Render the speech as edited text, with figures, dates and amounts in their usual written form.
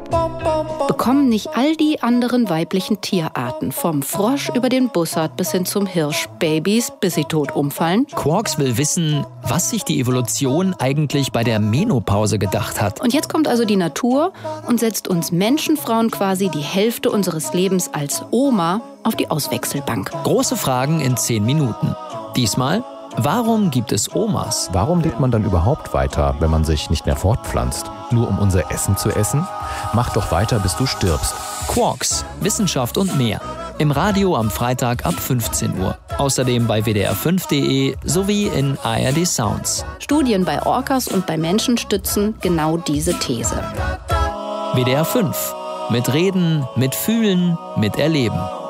Bekommen nicht all die anderen weiblichen Tierarten, vom Frosch über den Bussard bis hin zum Hirsch, Babys, bis sie tot umfallen? Quarks will wissen, was sich die Evolution eigentlich bei der Menopause gedacht hat. Und jetzt kommt also die Natur und setzt uns Menschenfrauen quasi die Hälfte unseres Lebens als Oma auf die Auswechselbank. Große Fragen in 10 Minuten. Diesmal: Warum gibt es Omas? Warum lebt man dann überhaupt weiter, wenn man sich nicht mehr fortpflanzt? Nur um unser Essen zu essen? Mach doch weiter, bis du stirbst. Quarks, Wissenschaft und mehr. Im Radio am Freitag ab 15 Uhr. Außerdem bei wdr5.de sowie in ARD Sounds. Studien bei Orcas und bei Menschen stützen genau diese These. WDR 5. Mit Reden, mit Fühlen, mit Erleben.